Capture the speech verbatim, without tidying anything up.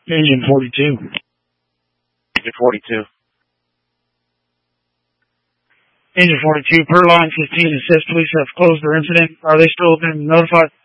Engine forty-two. Engine forty-two. Engine forty-two, per line fifteen, it says police have closed their incident. Are they still been notified?